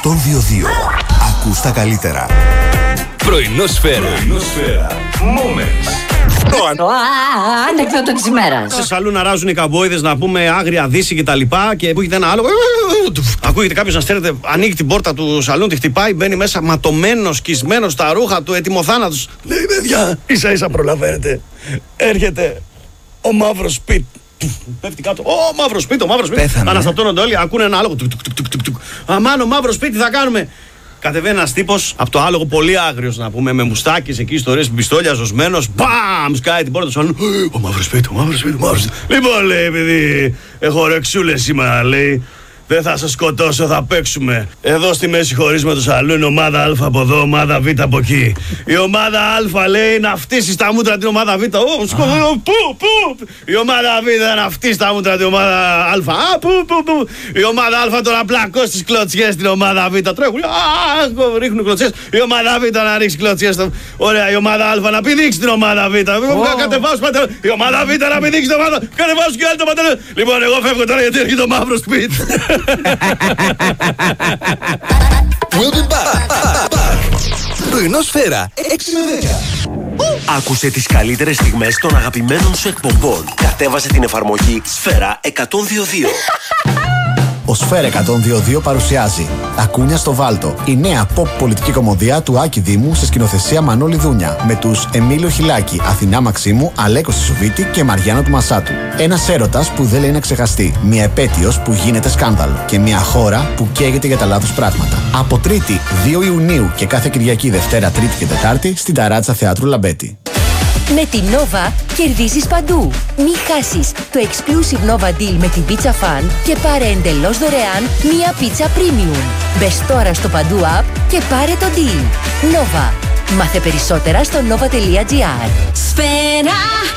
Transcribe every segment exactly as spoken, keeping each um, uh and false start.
εκατόν δύο δύο. Ακούς τα καλύτερα. Πρωινόσφαιρα. Πρωινόσφαιρα. Moments. Ανεκδότο της ημέρας. Σε σαλούν να ράζουν οι καμπόιδες, να πούμε άγρια δύση και τα λοιπά. Και ακούγεται ένα άλλο. Ακούγεται κάποιος να στέλνεται, ανοίγει την πόρτα του σαλούν, τη χτυπάει, μπαίνει μέσα ματωμένος, σκισμένος στα ρούχα του, ετοιμοθάνατος. Λέει, παιδιά, ίσα ίσα προλαβαίνετε. Έρχεται ο μαύρος Πιτ. Πέφτει κάτω. Ω, μαύρος Πιτ, ο μαύρος Πιτ. Αναστατώνονται όλοι, ακούνε ένα άλογο. Αμάν, ο μαύρος Πιτ, τι θα κάνουμε. Κατεβαίνει ένας τύπος από το άλογο, πολύ άγριος να πούμε, με μουστάκες εκεί, ιστορίες, πιστόλια, ζωσμένος. Μπαμ! Σκάει την πόρτα του σαλούν. Ο μαύρος Πιτ, ο μαύρος Πιτ, ο μαύρος Πιτ. Λοιπόν, λέει, επειδή έχω ρεξούλες σήμερα, λέει. Δεν θα σας σκοτώσω, θα παίξουμε. Εδώ στη μέση χωρίζουμε το σαλούν, ομάδα Α από εδώ, ομάδα Β από εκεί. Η ομάδα Α λέει να φτύσει στα μούτρα την ομάδα Β. Ω, σκοτώ, πού, πού. Η ομάδα Β να φτύσει στα μούτρα την ομάδα Α. Α, πού, πού, πού. Η ομάδα Α τώρα να πλακώσει τις κλωτσιές στην ομάδα Β. Τρέχουν, α, ρίχνουν κλωτσιές. Η ομάδα Β να ρίξει κλωτσιές. Ωραία, η ομάδα Α να πηδήξει την ομάδα Β. Κατεβάσου πατέρα. Η ομάδα Β να πηδήξει την ομάδα. Κατεβάσου και άλλη το πατέρα. Λοιπόν, εγώ φεύγω τώρα γιατί έρχεται ο μαύρος Πιτ. We'll be back. Πρωινόσφαιρα έξι με δέκα. Άκουσε τις καλύτερες στιγμές των αγαπημένων σου εκπομπών. Κατέβασε την εφαρμογή Σφαίρα εκατόν δύο δύο. Ο Σφαίρα εκατόν δύο δύο παρουσιάζει Ακούνια στο Βάλτο, η νέα pop πολιτική κομμωδία του Άκη Δήμου σε σκηνοθεσία Μανώλη Δούνια, με τους Εμίλιο Χιλάκη, Αθηνά Μαξίμου, Αλέκο Σισουβίτη και Μαριάννα του Μασάτου. Ένας έρωτας που δεν λέει να ξεχαστεί, μια επέτειος που γίνεται σκάνδαλο και μια χώρα που καίγεται για τα λάθος πράγματα. Από Τρίτη δύο Ιουνίου και κάθε Κυριακή, Δευτέρα, Τρίτη και Τετάρτη στην Ταράτσα Θεάτρου Λαμπέτη. Με την Nova κερδίζεις παντού. Μη χάσεις το exclusive Nova Deal με την Pizza Fan και πάρε εντελώς δωρεάν μία πίτσα premium. Μπες τώρα στο Παντού App και πάρε το deal. Nova. Μάθε περισσότερα στο nova τελεία gr. Σφαίρα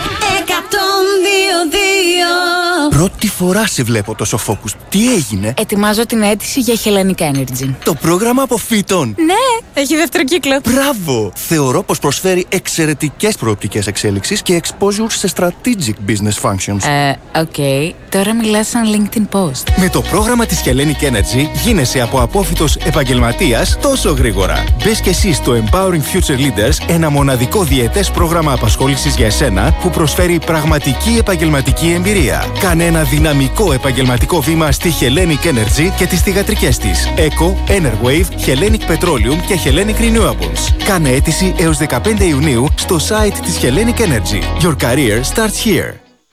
εκατόν δύο δύο. Πρώτη φορά σε βλέπω τόσο focus. Τι έγινε? Ετοιμάζω την αίτηση για Hellenic Energy. Το πρόγραμμα αποφύτων. Ναι, έχει δεύτερο κύκλο. Μπράβο! Θεωρώ πως προσφέρει εξαιρετικές προοπτικές εξέλιξης και exposure σε strategic business functions. Ε, οκ. Okay. Τώρα μιλάς σαν LinkedIn post. Με το πρόγραμμα της Hellenic Energy γίνεσαι από απόφοιτος επαγγελματίας τόσο γρήγορα. Μπες και εσύ στο Empowering Future Leaders, ένα μοναδικό διετές πρόγραμμα απασχόλησης για εσένα που προσφέρει πραγματική επαγγελματική εμπειρία. Κάνε ένα δυναμικό επαγγελματικό βήμα στη Hellenic Energy και τις θυγατρικές της Eco, Enerwave, Hellenic Petroleum και Hellenic Renewables. Κάνε αίτηση έως δεκαπέντε Ιουνίου στο site της Hellenic Energy. Your career starts here.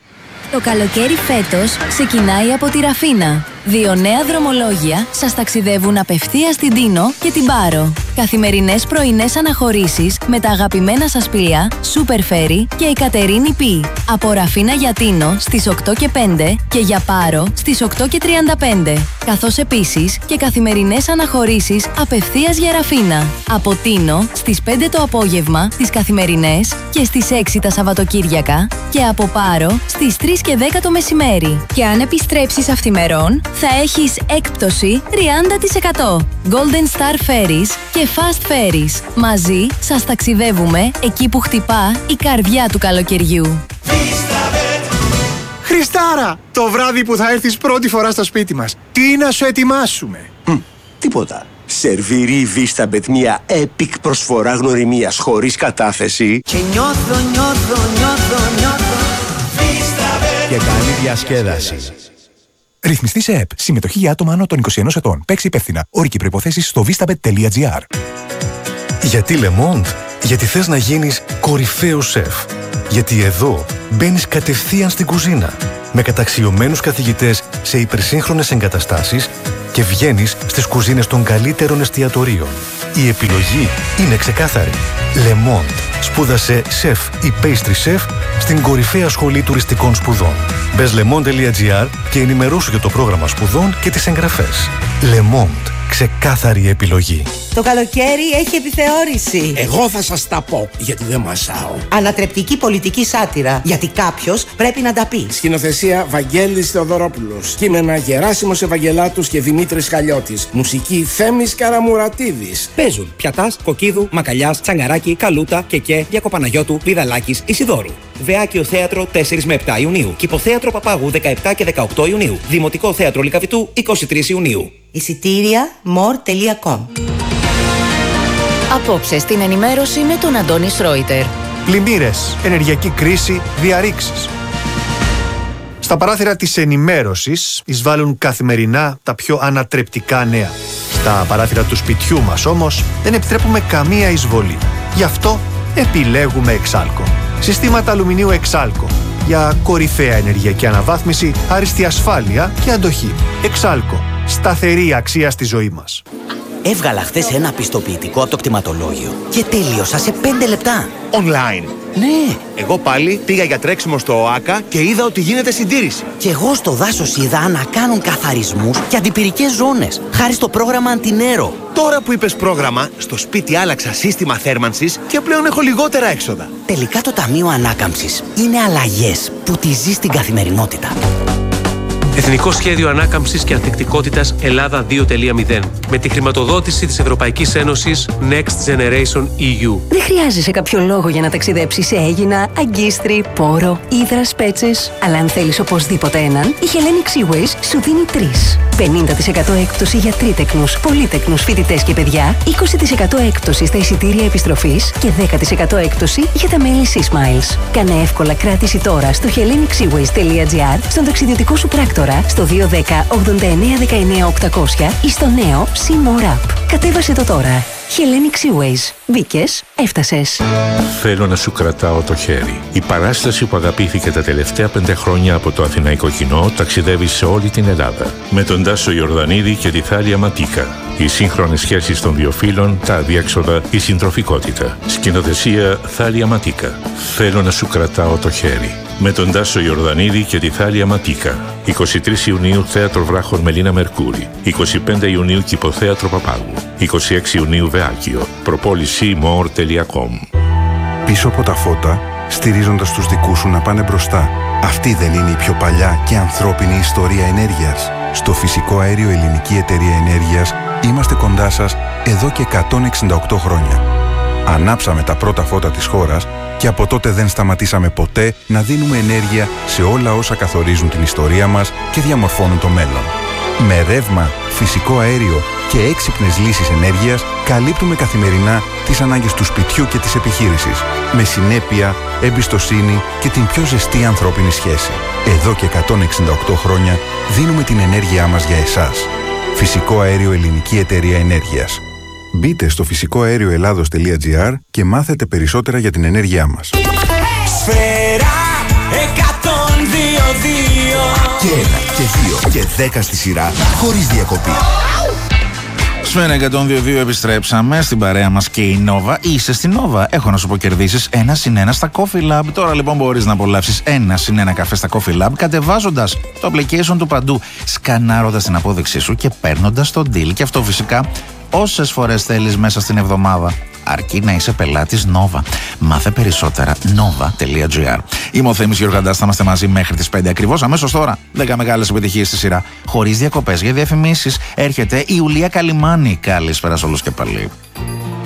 Το καλοκαίρι φέτος ξεκινάει από τη Ραφίνα. Δύο νέα δρομολόγια σας ταξιδεύουν απευθείας στην Τίνο και την Πάρο. Καθημερινές πρωινές αναχωρήσεις με τα αγαπημένα σας πλοία Super Ferry και η Κατερίνη Πι. Από Ραφίνα για Τίνο στις οκτώ και πέντε και για Πάρο στις οκτώ και τριάντα πέντε. Καθώς επίσης και καθημερινές αναχωρήσεις απευθείας για Ραφίνα. Από Τίνο στις πέντε το απόγευμα τις καθημερινές και στις έξι τα Σαββατοκύριακα και από Πάρο στις τρεις και δέκα το μεσημέρι. Και αν επιστρέψεις αυθημερών θα έχεις έκπτωση τριάντα τοις εκατό. Golden Star Ferries και Fast Ferries. Μαζί σας ταξιδεύουμε εκεί που χτυπά η καρδιά του καλοκαιριού. Χριστάρα! Το βράδυ που θα έρθεις πρώτη φορά στο σπίτι μας, τι να σου ετοιμάσουμε? Μ, τίποτα. Σερβίρι Βίσταμπετ, μια epic προσφορά γνωριμίας χωρίς κατάθεση. Και νιώθω, νιώθω, νιώθω, νιώθω Βίσταμπετ. Και καλή διασκέδαση. Ρυθμιστή σε ΕΠ. Συμμετοχή για άτομα άνω των είκοσι ενός ετών. Παίξει υπεύθυνα. Όροι και προϋποθέσεις στο βίσταμπετ τελεία gr. Γιατί Le Monde? Γιατί θες να γίνεις κορυφαίος σεφ. Γιατί εδώ μπαίνεις κατευθείαν στην κουζίνα. Με καταξιωμένους καθηγητές σε υπερσύγχρονες εγκαταστάσεις και βγαίνεις στις κουζίνες των καλύτερων εστιατορίων. Η επιλογή είναι ξεκάθαρη. Le Monde. Σπούδασε σεφ ή pastry chef στην κορυφαία σχολή τουριστικών σπουδών. Μπες le monde τελεία gr και ενημερώσου για το πρόγραμμα σπουδών και τις εγγραφές. Le Monde. Ξεκάθαρη επιλογή. Το καλοκαίρι έχει επιθεώρηση. Εγώ θα σας τα πω, γιατί δεν μασάω. Ανατρεπτική πολιτική σάτυρα, γιατί κάποιος πρέπει να τα πει. Σκηνοθεσία Βαγγέλης Θεοδωρόπουλος. Κείμενα Γεράσιμος Ευαγγελάτους και Δημήτρης Χαλιώτης. Μουσική Θέμης Καραμουρατίδης. Παίζουν Πιατάς, Κοκκίδου, Μακαλιάς, Τσαγκαράκη, Καλούτα, Κεκέ, Διακοπαναγιώτου, Βιδαλάκης, Ισιδόρου. Βεάκιο Θέατρο τέσσερα με επτά Ιουνίου. Κηποθέατρο Παπάγου δεκαεπτά και δεκαοκτώ Ιουνίου. Δημοτικό Θέατρο Λυκαβητού είκοσι τρεις Ιουνίου. Εισιτήρια more τελεία com. Απόψε στην ενημέρωση με τον Αντώνη Σρόιτερ. Πλημμύρες, ενεργειακή κρίση, διαρρήξεις. Στα παράθυρα της ενημέρωσης εισβάλλουν καθημερινά τα πιο ανατρεπτικά νέα. Στα παράθυρα του σπιτιού μας όμως δεν επιτρέπουμε καμία εισβολή. Γι' αυτό επιλέγουμε Εξάλκο. Συστήματα αλουμινίου Εξάλκο. Για κορυφαία ενεργειακή αναβάθμιση, άριστη ασφάλεια και αντοχή. Εξάλκο. Σταθερή αξία στη ζωή μας. Έβγαλα χθες ένα πιστοποιητικό από το κτηματολόγιο και τελείωσα σε πέντε λεπτά. Online. Ναι. Εγώ πάλι πήγα για τρέξιμο στο ΟΑΚΑ και είδα ότι γίνεται συντήρηση. Και εγώ στο δάσος είδα να κάνουν καθαρισμούς και αντιπυρικές ζώνες, χάρη στο πρόγραμμα Αντινέρο. Τώρα που είπες πρόγραμμα, στο σπίτι άλλαξα σύστημα θέρμανσης και πλέον έχω λιγότερα έξοδα. Τελικά το Ταμείο Ανάκαμψης είναι αλλαγές που τη ζεις στην καθημερινότητα. Εθνικό Σχέδιο Ανάκαμψης και Ανθεκτικότητας Ελλάδα δύο τελεία μηδέν. Με τη χρηματοδότηση της Ευρωπαϊκής Ένωσης Next Generation ι γιου. Δεν χρειάζεσαι κάποιο λόγο για να ταξιδέψεις σε Αίγινα, Αγκίστρι, Πόρο, Ύδρας, Πέτσες. Αλλά αν θέλεις οπωσδήποτε έναν, η Hellenic Seaways σου δίνει τρεις. πενήντα τοις εκατό έκπτωση για τρίτεκνους, πολύτεκνους φοιτητές και παιδιά, είκοσι τοις εκατό έκπτωση στα εισιτήρια επιστροφής και δέκα τοις εκατό έκπτωση για τα μέλη Seasmiles. Κάνε εύκολα κράτηση τώρα στο hellenic seaways τελεία gr, στον ταξιδιωτικό σου πράκτορα, στο δύο ένα μηδέν ογδόντα εννέα δεκαεννέα οκτακόσια ή στο νέο SeaMore App. Κατέβασε το τώρα. Hellenic Seaways. Μπήκες, έφτασες. Θέλω να σου κρατάω το χέρι. Η παράσταση που αγαπήθηκε τα τελευταία πέντε χρόνια από το αθηναϊκό κοινό ταξιδεύει σε όλη την Ελλάδα. Με τον Τάσο Ιορδανίδη και τη Θάλια Ματίκα. Οι σύγχρονες σχέσεις των δύο φύλων, τα αδιέξοδα, η συντροφικότητα. Σκηνοθεσία Θάλια Ματίκα. Θέλω να σου κρατάω το χέρι. Με τον Τάσο Ιορδανίδη και τη Θάλια Ματίκα. εικοστή τρίτη Ιουνίου Θέατρο Βράχων Μελίνα Μερκούρη. εικοστή πέμπτη Ιουνίου Κηποθέατρο Παπάγου. εικοστή έκτη Ιουνίου Βεάκιο. Προπόληση more τελεία com. Πίσω από τα φώτα, στηρίζοντας τους δικούς σου να πάνε μπροστά. Αυτή δεν είναι η πιο παλιά και ανθρώπινη ιστορία ενέργειας? Στο Φυσικό Αέριο Ελληνική Εταιρεία Ενέργειας είμαστε κοντά σας εδώ και εκατόν εξήντα οκτώ χρόνια. Ανάψαμε τα πρώτα φώτα της χώρας και από τότε δεν σταματήσαμε ποτέ να δίνουμε ενέργεια σε όλα όσα καθορίζουν την ιστορία μας και διαμορφώνουν το μέλλον. Με ρεύμα, φυσικό αέριο και έξυπνες λύσεις ενέργειας καλύπτουμε καθημερινά τις ανάγκες του σπιτιού και της επιχείρησης. Με συνέπεια, εμπιστοσύνη και την πιο ζεστή ανθρώπινη σχέση. Εδώ και εκατόν εξήντα οκτώ χρόνια δίνουμε την ενέργειά μας για εσάς. Φυσικό Αέριο Ελληνική Εταιρεία Ενέργειας. Μπείτε στο φυσικό αέριο ελλάδος τελεία gr και μάθετε περισσότερα για την ενέργειά μας. Σφαίρα εκατόν δύο δύο. Και ένα και δύο και δέκα στη σειρά χωρίς διακοπή. Σφαίρα εκατόν δύο δύο, επιστρέψαμε στην παρέα μας και η Nova. Είσαι στην Nova. Έχω να σου πω, κερδίσεις ένα συν ένα στα Coffee Lab. Τώρα λοιπόν μπορείς να απολαύσεις ένα συν ένα καφέ στα Coffee Lab κατεβάζοντας το application του παντού, σκανάροντας την απόδειξή σου και παίρνοντας το deal. Και αυτό φυσικά όσες φορές θέλεις μέσα στην εβδομάδα. Αρκεί να είσαι πελάτης Nova. Μάθε περισσότερα nova τελεία gr. Είμαι ο Θέμης Γιοργαντάς, θα είμαστε μαζί μέχρι τις πέντε ακριβώς. Αμέσως τώρα, δέκα μεγάλες επιτυχίες στη σειρά. Χωρίς διακοπές για διαφημίσεις. Έρχεται η Ιουλία Καλιμάνη. Καλησπέρα σε όλους και πάλι.